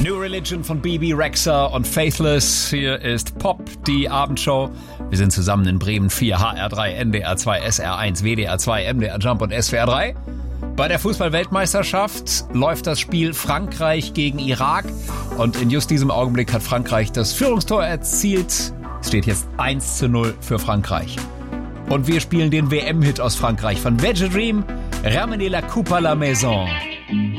New Religion von BB Rexha und Faithless. Hier ist Pop, die Abendshow. Wir sind zusammen in Bremen 4, HR3, NDR 2, SR1, WDR 2, MDR Jump und SWR 3. Bei der Fußball-Weltmeisterschaft läuft das Spiel Frankreich gegen Irak. Und in just diesem Augenblick hat Frankreich das Führungstor erzielt. Es steht jetzt 1:0 für Frankreich. Und wir spielen den WM-Hit aus Frankreich von Veggie Dream, Ramenez la coupe à la maison.